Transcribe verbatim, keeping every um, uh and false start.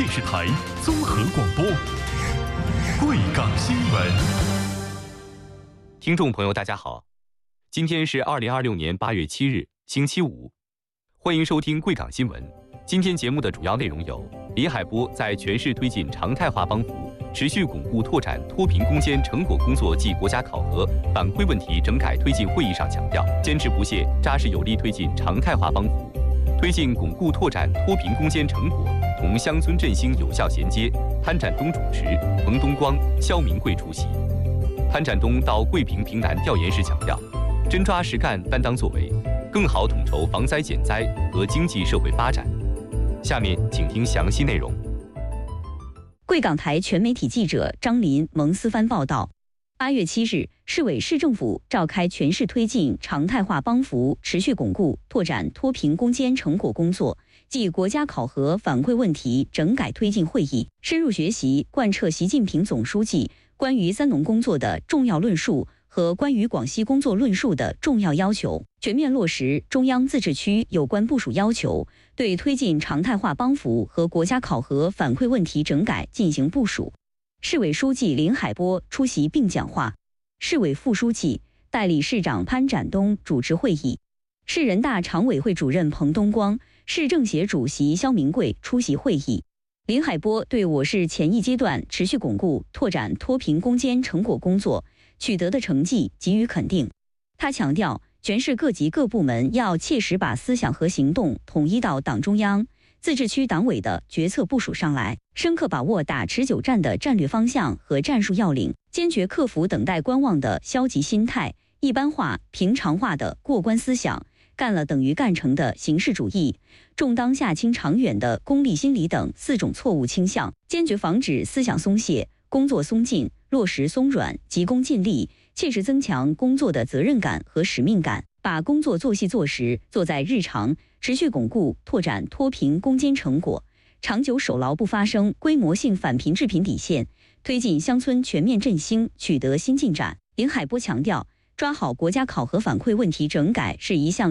视台综合广播，贵港新闻。 听众朋友，大家好，今天是二零二六年八月七日，星期五，欢迎收听贵港新闻。今天节目的主要内容有：李海波在全市推进常态化帮扶，持续巩固拓展脱贫攻坚成果工作暨国家考核反馈问题整改推进会议上强调，坚持不懈、扎实有力推进常态化帮扶，推进巩固拓展脱贫攻坚成果同乡村振兴有效衔接。潘展东主持，彭东光、肖明贵出席。潘展东到桂平平南调研时强调，真抓实干、担当作为，更好统筹防灾减灾和经济社会发展。下面请听详细内容。 贵港台全媒体记者张林、蒙思帆报道。八月七日，市委市政府召开全市推进常态化帮扶、持续巩固拓展脱贫攻坚成果工作暨国家考核反馈问题整改推进会议，深入学习贯彻习近平总书记关于三农工作的重要论述和关于广西工作论述的重要要求，全面落实中央自治区有关部署要求，对推进常态化帮扶和国家考核反馈问题整改进行部署。市委书记林海波出席并讲话，市委副书记、代理市长潘展东主持会议，市人大常委会主任彭东光、市政协主席肖明贵出席会议。林海波对我市前一阶段持续巩固拓展脱贫攻坚成果工作取得的成绩给予肯定。他强调，全市各级各部门要切实把思想和行动统一到党中央、自治区党委的决策部署上来，深刻把握打持久战的战略方向和战术要领，坚决克服等待观望的消极心态、一般化、平常化的过关思想、干了等于干成的形式主义、重当下轻长远的功利心理等四种错误倾向，坚决防止思想松懈、工作松劲、落实松软，急功近利，切实增强工作的责任感和使命感，把工作做细做实，做在日常，持续巩固拓展脱贫攻坚成果，长久守牢不发生规模性返贫致贫底线，推进乡村全面振兴取得新进展。林海波强调，抓好国家考核反馈问题整改是一项